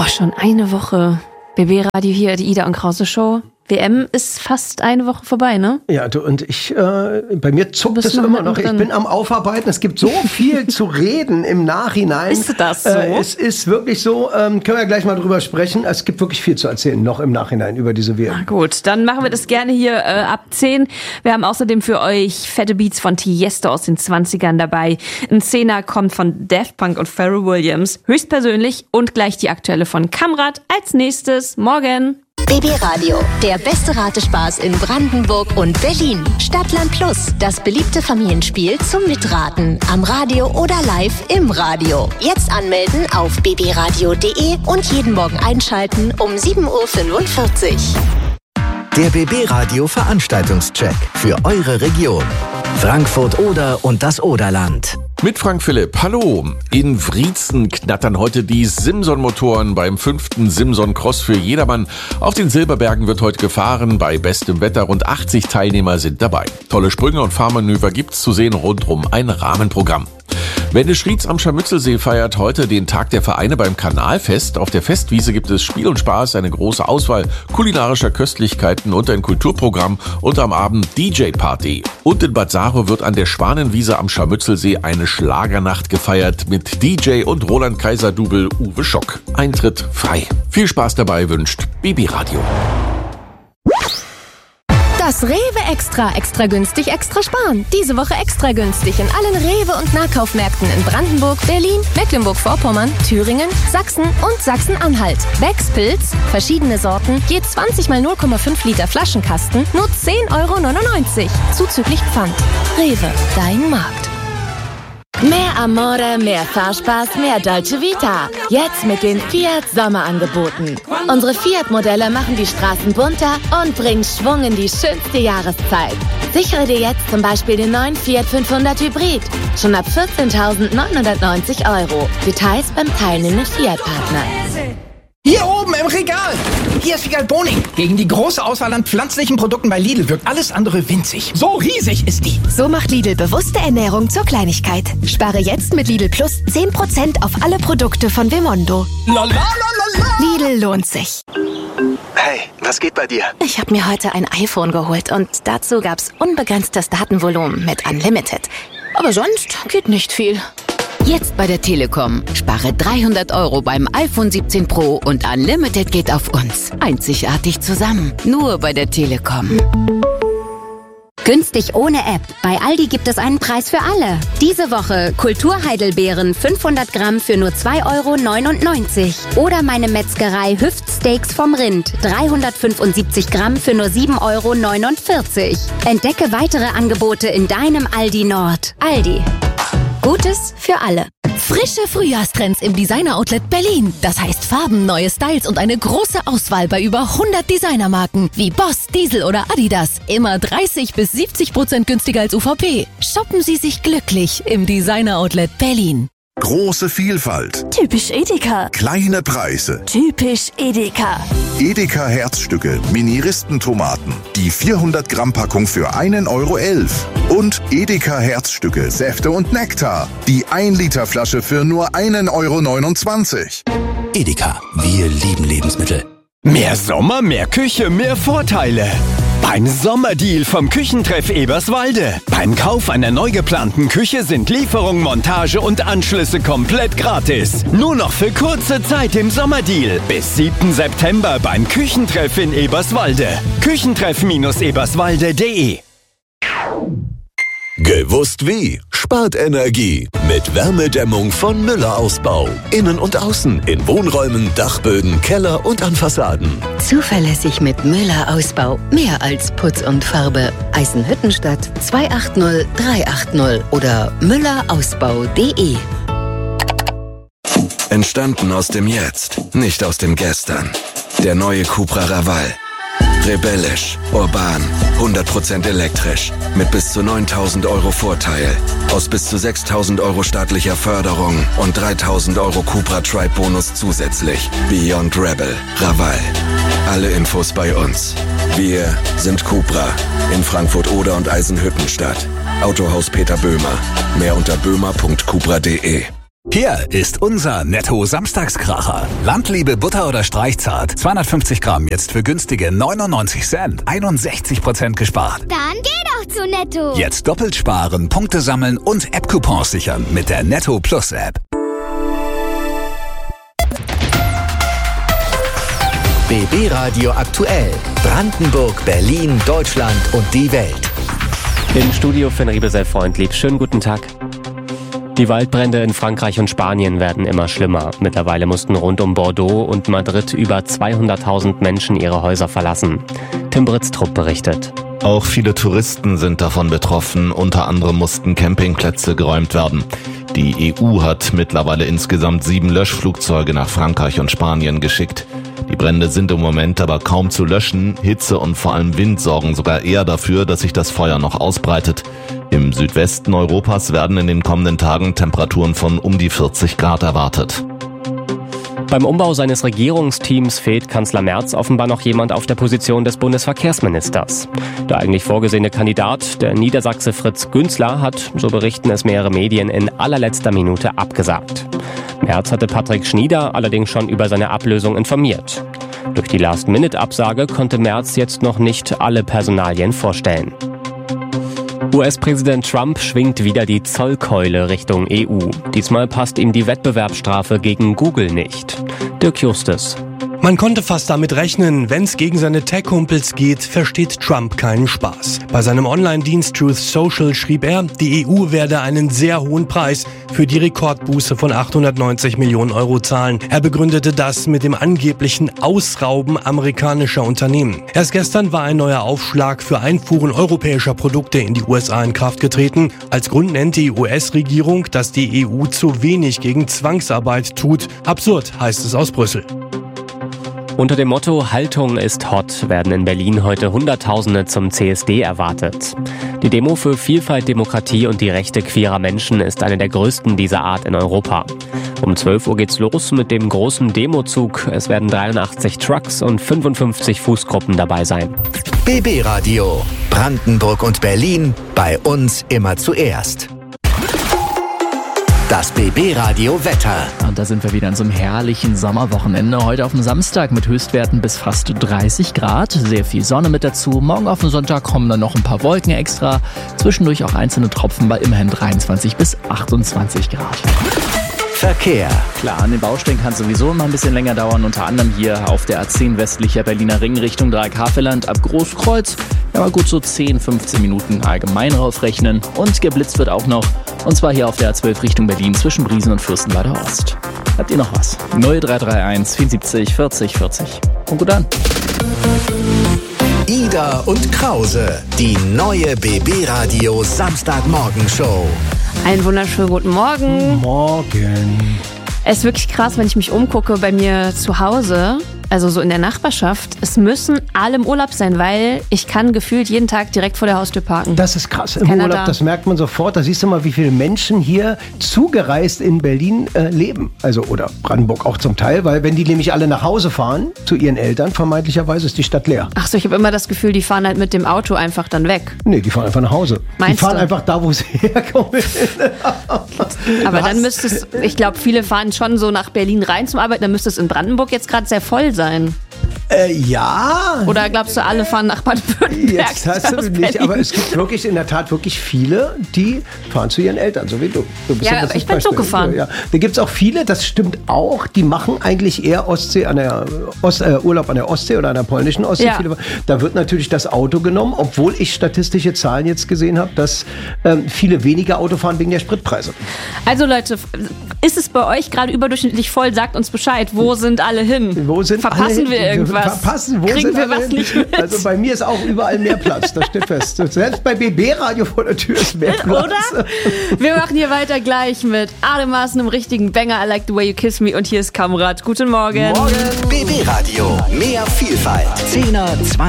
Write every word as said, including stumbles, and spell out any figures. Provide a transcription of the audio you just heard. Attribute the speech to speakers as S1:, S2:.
S1: Boah, schon eine Woche. B B-Radio hier, die Ida und Krause Show. W M ist fast eine Woche vorbei, ne?
S2: Ja, du und ich, äh, bei mir zuckt es immer noch. Ich bin am Aufarbeiten. Es gibt so viel zu reden im Nachhinein.
S1: Ist das so?
S2: Äh, es ist wirklich so, ähm, können wir gleich mal drüber sprechen. Es gibt wirklich viel zu erzählen, noch im Nachhinein über diese W M.
S1: Na gut, dann machen wir das gerne hier äh, ab zehn. Wir haben außerdem für euch fette Beats von Tiesto aus den zwanzigern dabei. Ein Zehner kommt von Daft Punk und Pharrell Williams, höchstpersönlich, und gleich die aktuelle von Kamrat. Als nächstes, morgen.
S3: B B-Radio, der beste Ratespaß in Brandenburg und Berlin. Stadtland Plus, das beliebte Familienspiel zum Mitraten. Am Radio oder live im Radio. Jetzt anmelden auf b b radio punkt d e und jeden Morgen einschalten um sieben Uhr fünfundvierzig.
S4: Der B B-Radio Veranstaltungscheck für eure Region. Frankfurt Oder und das Oderland.
S5: Mit Frank Philipp, hallo. In Wriezen knattern heute die Simson-Motoren beim fünften Simson Cross für jedermann. Auf den Silberbergen wird heute gefahren, bei bestem Wetter. Rund achtzig Teilnehmer sind dabei. Tolle Sprünge und Fahrmanöver gibt's zu sehen, rundrum ein Rahmenprogramm. Wendeschrieds am Scharmützelsee feiert heute den Tag der Vereine beim Kanalfest. Auf der Festwiese gibt es Spiel und Spaß, eine große Auswahl kulinarischer Köstlichkeiten und ein Kulturprogramm und am Abend D J-Party. Und in Bad Saro wird an der Schwanenwiese am Scharmützelsee eine Schlagernacht gefeiert mit D J und Roland Kaiser-Double Uwe Schock. Eintritt frei. Viel Spaß dabei wünscht B B-Radio.
S6: Das Rewe Extra, extra günstig, extra sparen. Diese Woche extra günstig in allen Rewe- und Nahkaufmärkten in Brandenburg, Berlin, Mecklenburg-Vorpommern, Thüringen, Sachsen und Sachsen-Anhalt. Becks Pilz, verschiedene Sorten, je zwanzig mal null Komma fünf Liter Flaschenkasten, nur zehn Euro neunundneunzig. Zuzüglich Pfand. Rewe, dein Markt.
S7: Mehr Amore, mehr Fahrspaß, mehr Dolce Vita. Jetzt mit den Fiat Sommerangeboten. Unsere Fiat-Modelle machen die Straßen bunter und bringen Schwung in die schönste Jahreszeit. Sichere dir jetzt zum Beispiel den neuen Fiat fünfhundert Hybrid. Schon ab vierzehntausendneunhundertneunzig Euro. Details beim teilnehmenden Fiat-Partner.
S8: Hier oben im Regal. Hier ist Fiat Boning. Gegen die große Auswahl an pflanzlichen Produkten bei Lidl wirkt alles andere winzig. So riesig ist die.
S6: So macht Lidl bewusste Ernährung zur Kleinigkeit. Spare jetzt mit Lidl Plus zehn Prozent auf alle Produkte von Vemondo.
S8: La, la, la, la, la.
S6: Lidl lohnt sich.
S4: Hey, was geht bei dir?
S6: Ich habe mir heute ein iPhone geholt und dazu gab's unbegrenztes Datenvolumen mit Unlimited. Aber sonst geht nicht viel.
S9: Jetzt bei der Telekom. Spare dreihundert Euro beim iPhone siebzehn Pro und Unlimited geht auf uns. Einzigartig zusammen. Nur bei der Telekom.
S10: Günstig ohne App. Bei Aldi gibt es einen Preis für alle. Diese Woche Kulturheidelbeeren fünfhundert Gramm für nur zwei Euro neunundneunzig. Oder meine Metzgerei Hüftsteaks vom Rind. dreihundertfünfundsiebzig Gramm für nur sieben Euro neunundvierzig. Entdecke weitere Angebote in deinem Aldi Nord. Aldi. Gutes für alle.
S6: Frische Frühjahrstrends im Designer-Outlet Berlin. Das heißt Farben, neue Styles und eine große Auswahl bei über hundert Designermarken wie Boss, Diesel oder Adidas. Immer dreißig bis siebzig Prozent günstiger als U V P. Shoppen Sie sich glücklich im Designer-Outlet Berlin.
S11: Große Vielfalt.
S7: Typisch Edeka.
S11: Kleine Preise.
S7: Typisch Edeka.
S11: Edeka Herzstücke, Mini-Ristentomaten. Die vierhundert Gramm Packung für einen Euro elf. Und Edeka Herzstücke, Säfte und Nektar. Die ein Liter Flasche für nur einen Euro neunundzwanzig.
S4: Edeka, wir lieben Lebensmittel.
S12: Mehr Sommer, mehr Küche, mehr Vorteile. Beim Sommerdeal vom Küchentreff Eberswalde. Beim Kauf einer neu geplanten Küche sind Lieferung, Montage und Anschlüsse komplett gratis. Nur noch für kurze Zeit im Sommerdeal. Bis siebten September beim Küchentreff in Eberswalde. Küchentreff Eberswalde punkt de.
S13: Gewusst wie? Spart Energie mit Wärmedämmung von Müller Ausbau. Innen und außen, in Wohnräumen, Dachböden, Keller und an Fassaden.
S9: Zuverlässig mit Müller Ausbau. Mehr als Putz und Farbe. Eisenhüttenstadt zwei acht null drei acht null oder müller ausbau punkt de.
S14: Entstanden aus dem Jetzt, nicht aus dem Gestern. Der neue Cupra Raval. Rebellisch, urban, hundert Prozent elektrisch, mit bis zu neuntausend Euro Vorteil, aus bis zu sechstausend Euro staatlicher Förderung und dreitausend Euro Cupra Tribe Bonus zusätzlich. Beyond Rebel, Raval. Alle Infos bei uns. Wir sind Cupra in Frankfurt Oder und Eisenhüttenstadt. Autohaus Peter Böhmer. Mehr unter böhmer punkt cupra punkt de.
S15: Hier ist unser Netto-Samstagskracher. Landliebe Butter oder Streichzart. zweihundertfünfzig Gramm jetzt für günstige neunundneunzig Cent. einundsechzig Prozent gespart.
S16: Dann geh doch zu Netto.
S15: Jetzt doppelt sparen, Punkte sammeln und App-Coupons sichern mit der Netto Plus App.
S4: B B Radio aktuell. Brandenburg, Berlin, Deutschland und die Welt.
S17: Im Studio Finn Riebesell-Freundlieb. Schönen guten Tag. Die Waldbrände in Frankreich und Spanien werden immer schlimmer. Mittlerweile mussten rund um Bordeaux und Madrid über zweihunderttausend Menschen ihre Häuser verlassen. Tim Britztrup berichtet.
S18: Auch viele Touristen sind davon betroffen. Unter anderem mussten Campingplätze geräumt werden. Die E U hat mittlerweile insgesamt sieben Löschflugzeuge nach Frankreich und Spanien geschickt. Die Brände sind im Moment aber kaum zu löschen. Hitze und vor allem Wind sorgen sogar eher dafür, dass sich das Feuer noch ausbreitet. Im Südwesten Europas werden in den kommenden Tagen Temperaturen von um die vierzig Grad erwartet.
S17: Beim Umbau seines Regierungsteams fehlt Kanzler Merz offenbar noch jemand auf der Position des Bundesverkehrsministers. Der eigentlich vorgesehene Kandidat, der Niedersachse Fritz Günzler, hat, so berichten es mehrere Medien, in allerletzter Minute abgesagt. Merz hatte Patrick Schnieder allerdings schon über seine Ablösung informiert. Durch die Last-Minute-Absage konnte Merz jetzt noch nicht alle Personalien vorstellen. U S-Präsident Trump schwingt wieder die Zollkeule Richtung E U. Diesmal passt ihm die Wettbewerbsstrafe gegen Google nicht. Dirk Justus.
S19: Man konnte fast damit rechnen, wenn es gegen seine Tech-Kumpels geht, versteht Trump keinen Spaß. Bei seinem Online-Dienst Truth Social schrieb er, die E U werde einen sehr hohen Preis für die Rekordbuße von achthundertneunzig Millionen Euro zahlen. Er begründete das mit dem angeblichen Ausrauben amerikanischer Unternehmen. Erst gestern war ein neuer Aufschlag für Einfuhren europäischer Produkte in die U S A in Kraft getreten. Als Grund nennt die U S-Regierung, dass die E U zu wenig gegen Zwangsarbeit tut. Absurd, heißt es aus Brüssel.
S17: Unter dem Motto Haltung ist hot werden in Berlin heute Hunderttausende zum C S D erwartet. Die Demo für Vielfalt, Demokratie und die Rechte queerer Menschen ist eine der größten dieser Art in Europa. Um zwölf Uhr geht's los mit dem großen Demozug. Es werden dreiundachtzig Trucks und fünfundfünfzig Fußgruppen dabei sein.
S4: B B Radio. Brandenburg und Berlin. Bei uns immer zuerst. Das B B Radio Wetter.
S20: Und da sind wir wieder an so einem herrlichen Sommerwochenende. Heute auf dem Samstag mit Höchstwerten bis fast dreißig Grad. Sehr viel Sonne mit dazu. Morgen auf dem Sonntag kommen dann noch ein paar Wolken extra. Zwischendurch auch einzelne Tropfen bei immerhin dreiundzwanzig bis achtundzwanzig Grad.
S4: Verkehr.
S20: Klar, an den Baustellen kann es sowieso immer ein bisschen länger dauern. Unter anderem hier auf der A zehn westlicher Berliner Ring Richtung Dreieck-Havelland ab Großkreuz. Ja, mal gut so zehn, fünfzehn Minuten allgemein raufrechnen. Und geblitzt wird auch noch. Und zwar hier auf der A zwölf Richtung Berlin zwischen Briesen und Fürstenwalder Ost. Habt ihr noch was? null drei drei eins vierundsiebzig vierzig vierzig. Und gut an.
S4: Ida und Krause. Die neue B B Radio Samstagmorgenshow.
S1: Einen wunderschönen guten Morgen.
S2: Morgen.
S1: Es ist wirklich krass, wenn ich mich umgucke bei mir zu Hause, also so in der Nachbarschaft. Es müssen alle im Urlaub sein, weil ich kann gefühlt jeden Tag direkt vor der Haustür parken.
S2: Das ist krass. Im Urlaub, da. Das merkt man sofort. Da siehst du mal, wie viele Menschen hier zugereist in Berlin äh, leben. Also oder Brandenburg auch zum Teil, weil wenn die nämlich alle nach Hause fahren, zu ihren Eltern, vermeintlicherweise ist die Stadt leer.
S1: Ach so, ich habe immer das Gefühl, die fahren halt mit dem Auto einfach dann weg.
S2: Nee, die fahren einfach nach Hause.
S1: Meinst
S2: die fahren
S1: du?
S2: einfach da, wo sie herkommen.
S1: Aber dann müsste es, ich glaube, viele fahren schon so nach Berlin rein zum Arbeiten, dann müsste es in Brandenburg jetzt gerade sehr voll sein.
S2: Äh, ja.
S1: Oder glaubst du, alle fahren nach Baden-Württemberg?
S2: Jetzt hast du nicht, aber es gibt wirklich in der Tat wirklich viele, die fahren zu ihren Eltern, so wie du. du bist
S1: ja,
S2: ja
S1: aber ich bin Zug gefahren.
S2: Ja. Da gibt es auch viele, das stimmt auch, die machen eigentlich eher Ostsee an der Ost, äh, Urlaub an der Ostsee oder an der polnischen Ostsee.
S1: Ja.
S2: Viele, da wird natürlich das Auto genommen, obwohl ich statistische Zahlen jetzt gesehen habe, dass ähm, viele weniger Auto fahren wegen der Spritpreise.
S1: Also Leute, ist es bei euch gerade überdurchschnittlich voll? Sagt uns Bescheid. Wo sind alle hin?
S2: Wo sind
S1: Verpassen
S2: alle
S1: wir
S2: hin?
S1: irgendwas?
S2: Verpassen, wo
S1: Kriegen
S2: sind
S1: wir
S2: alle
S1: was
S2: hin?
S1: nicht mit?
S2: Also bei mir ist auch überall mehr Platz, das steht fest. Selbst bei B B-Radio vor der Tür ist mehr Platz.
S1: Oder? Wir machen hier weiter gleich mit Ademaßen im richtigen Banger, I Like the Way You Kiss Me und hier ist Kamrat. Guten Morgen.
S2: Morgen.
S4: B B-Radio, mehr Vielfalt. Zehner, zwanziger